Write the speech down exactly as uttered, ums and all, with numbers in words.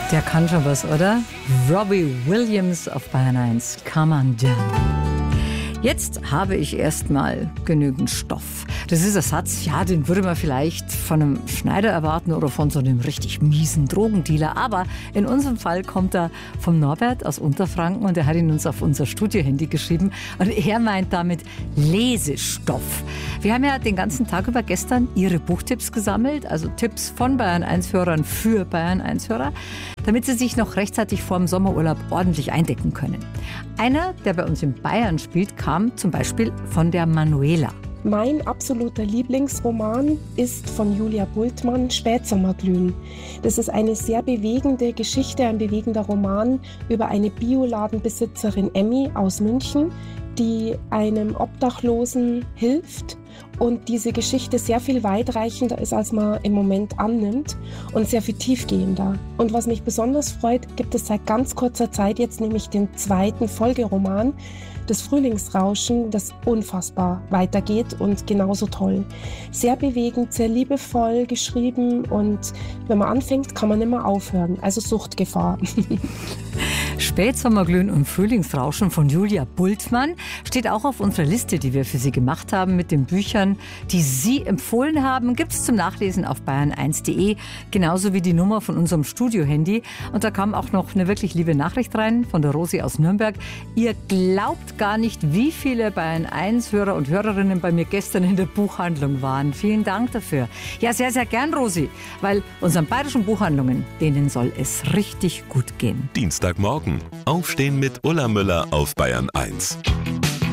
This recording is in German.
Der kann schon was, oder? Robbie Williams auf Bayern eins. Come on down. Jetzt habe ich erstmal genügend Stoff. Das ist ein Satz, ja, den würde man vielleicht von einem Schneider erwarten oder von so einem richtig miesen Drogendealer. Aber in unserem Fall kommt er vom Norbert aus Unterfranken und er hat ihn uns auf unser Studiohandy geschrieben. Und er meint damit Lesestoff. Wir haben ja den ganzen Tag über gestern Ihre Buchtipps gesammelt, also Tipps von Bayern eins Hörern für Bayern eins Hörer, damit Sie sich noch rechtzeitig vor dem Sommerurlaub ordentlich eindecken können. Einer, der bei uns in Bayern spielt, kam zum Beispiel von der Manuela. Mein absoluter Lieblingsroman ist von Julia Bultmann, Spätsommerglühen. Das ist eine sehr bewegende Geschichte, ein bewegender Roman über eine Bioladenbesitzerin Emmy aus München, die einem Obdachlosen hilft und diese Geschichte sehr viel weitreichender ist, als man im Moment annimmt und sehr viel tiefgehender. Und was mich besonders freut, gibt es seit ganz kurzer Zeit jetzt nämlich den zweiten Folgeroman, das Frühlingsrauschen, das unfassbar weitergeht und genauso toll. Sehr bewegend, sehr liebevoll geschrieben und wenn man anfängt, kann man nicht mehr aufhören. Also Suchtgefahr. Spätsommerglühen und Frühlingsrauschen von Julia Bultmann steht auch auf unserer Liste, die wir für Sie gemacht haben mit den Büchern, die Sie empfohlen haben. Gibt es zum Nachlesen auf bayern eins punkt de, genauso wie die Nummer von unserem Studio-Handy. Und da kam auch noch eine wirklich liebe Nachricht rein von der Rosi aus Nürnberg. Ihr glaubt gar nicht, wie viele Bayern eins Hörer und Hörerinnen bei mir gestern in der Buchhandlung waren. Vielen Dank dafür. Ja, sehr, sehr gern, Rosi, weil unseren bayerischen Buchhandlungen, denen soll es richtig gut gehen. Dienstagmorgen. Aufstehen mit Ulla Müller auf Bayern eins.